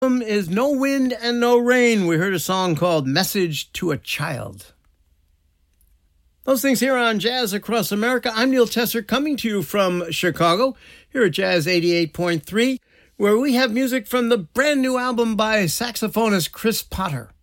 Is No Wind and No Rain. We heard a song called Message to a Child. Those things here on Jazz Across America. I'm Neil Tesser coming to you from Chicago here at Jazz 88.3, where we have music from the brand new album by saxophonist Chris Potter.